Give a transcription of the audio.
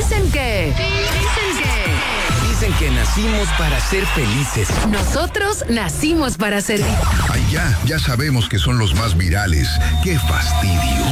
Dicen que... Dicen que nacimos para ser felices. Nosotros nacimos para servir. Ay, ya sabemos que son los más virales. ¡Qué fastidio!